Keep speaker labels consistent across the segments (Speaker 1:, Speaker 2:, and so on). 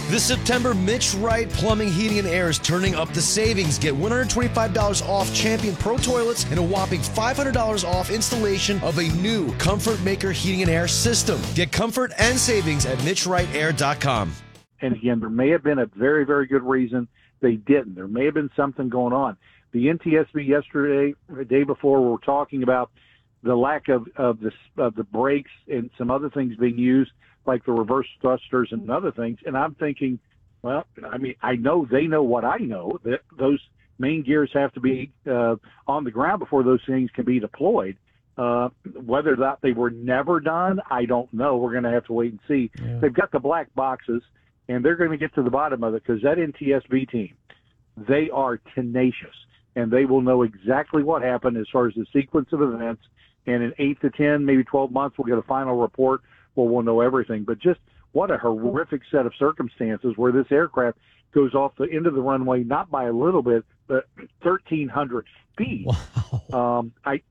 Speaker 1: This September, Mitch Wright Plumbing, Heating, and Air is turning up the savings. Get $125 off Champion Pro Toilets and a whopping $500 off installation of a new Comfort Maker Heating and Air system. Get comfort and savings at MitchWrightAir.com.
Speaker 2: And again, there may have been a very, very good reason they didn't. There may have been something going on. The NTSB yesterday, the day before, we were talking about the lack of the brakes and some other things being used, like the reverse thrusters and other things. And I'm thinking, well, I mean, I know they know what I know, that those main gears have to be on the ground before those things can be deployed. Whether or not they were never done, I don't know. We're going to have to wait and see. Yeah. They've got the black boxes, and they're going to get to the bottom of it, because that NTSB team, they are tenacious, and they will know exactly what happened as far as the sequence of events. And in 8 to 10, maybe 12 months, we'll get a final report where we'll know everything. But just what a horrific set of circumstances where this aircraft goes off the end of the runway, not by a little bit, but 1,300 feet.
Speaker 3: Wow.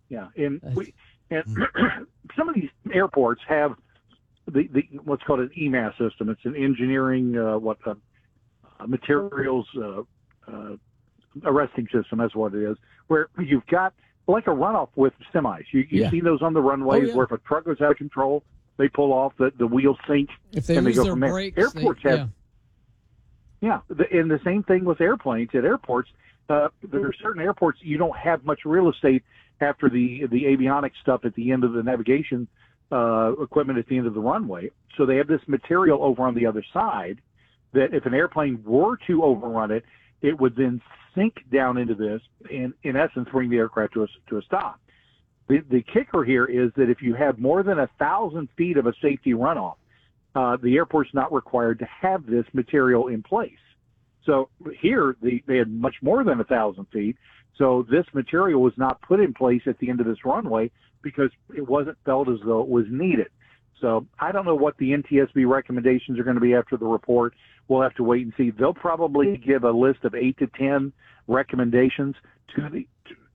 Speaker 2: Some of these airports have the what's called an EMAS system. It's an engineering materials arresting system. That's what it is, where you've got like a runoff with semis. You see those on the runways where if a truck goes out of control, they pull off, the wheels sink,
Speaker 3: if they
Speaker 2: and they
Speaker 3: lose
Speaker 2: go
Speaker 3: their
Speaker 2: from there.
Speaker 3: brakes,
Speaker 2: Airports and the same thing with airplanes. At airports, there are certain airports you don't have much real estate after the avionics stuff at the end of the navigation equipment at the end of the runway. So they have this material over on the other side that if an airplane were to overrun it, it would then sink down into this and, in essence, bring the aircraft to a stop. The kicker here is that if you have more than 1,000 feet of a safety runoff, the airport's not required to have this material in place. So here they had much more than 1,000 feet. So this material was not put in place at the end of this runway because it wasn't felt as though it was needed. So I don't know what the NTSB recommendations are going to be after the report. We'll have to wait and see. They'll probably give a list of 8 to 10 recommendations to the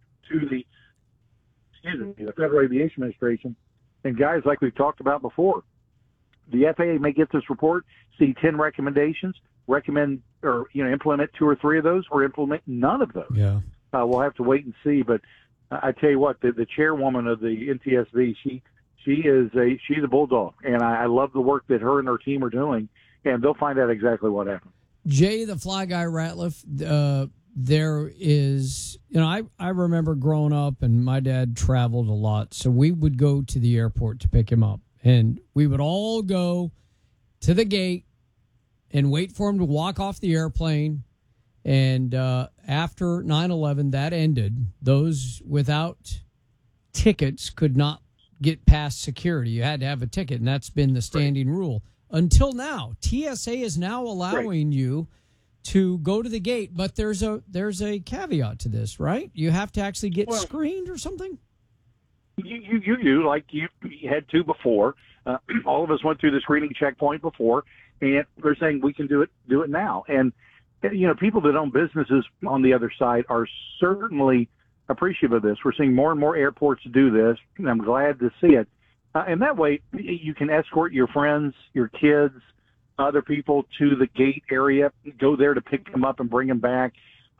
Speaker 2: Federal Aviation Administration. And guys, like we've talked about before, the FAA may get this report, see 10 recommendations, recommend or implement 2 or 3 of those, or implement none of those.
Speaker 3: Yeah.
Speaker 2: We'll have to wait and see. But I tell you what, the chairwoman of the NTSB, she's a bulldog, and I love the work that her and her team are doing, and they'll find out exactly what happened.
Speaker 3: Jay, the Fly Guy Ratliff, there is, I remember growing up, and my dad traveled a lot, so we would go to the airport to pick him up, and we would all go to the gate and wait for him to walk off the airplane. And after 9/11, that ended. Those without tickets could not get past security. You had to have a ticket, and that's been the standing rule until now. TSA is now allowing you to go to the gate, but there's a caveat to this, right? You have to actually get screened or something.
Speaker 2: You do, like you had to before. All of us went through the screening checkpoint before, and they're saying we can do it now. And people that own businesses on the other side are certainly appreciative of this. We're seeing more and more airports do this, and I'm glad to see it. And that way, you can escort your friends, your kids, other people to the gate area, go there to pick them up and bring them back.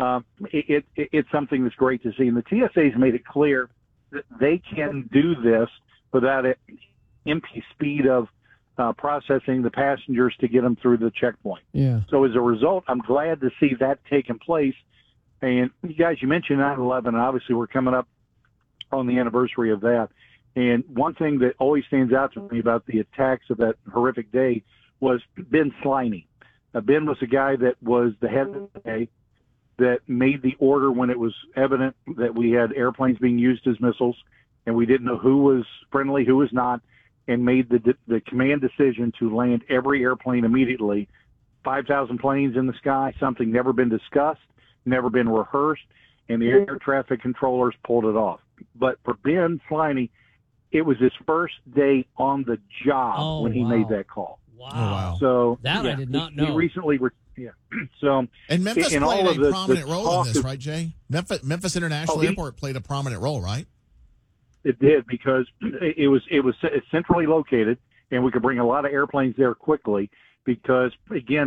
Speaker 2: It's something that's great to see. And the TSA's made it clear that they can do this without an empty speed of processing the passengers to get them through the checkpoint.
Speaker 3: Yeah.
Speaker 2: So as a result, I'm glad to see that taking place. And you guys, you mentioned 9/11, and obviously we're coming up on the anniversary of that. And one thing that always stands out to me about the attacks of that horrific day was Ben Sliney. Ben was the guy that was the head of the day that made the order when it was evident that we had airplanes being used as missiles, and we didn't know who was friendly, who was not, and made the command decision to land every airplane immediately. 5,000 planes in the sky, something never been discussed, never been rehearsed, and the air traffic controllers pulled it off. But for Ben Sliney, it was his first day on the job when he made that call.
Speaker 3: Wow. Oh, wow.
Speaker 2: So
Speaker 3: that I did not know.
Speaker 2: He recently So
Speaker 4: and Memphis played a prominent role in this, right, Jay? Memphis International Airport played a prominent role, right?
Speaker 2: It did, because it was centrally located, and we could bring a lot of airplanes there quickly because, again,